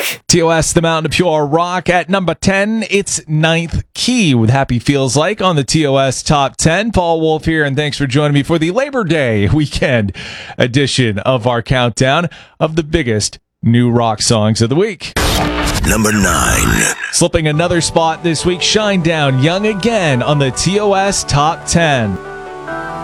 TOS, The Mountain of Pure Rock at number 10. It's Ninth Key with Happy Feels Like on the TOS Top 10. Paul Wolf here, and thanks for joining me for the Labor Day weekend edition of our countdown of the biggest new rock songs of the week. Number 9. Slipping another spot this week, Shinedown, Young Again on the TOS Top 10.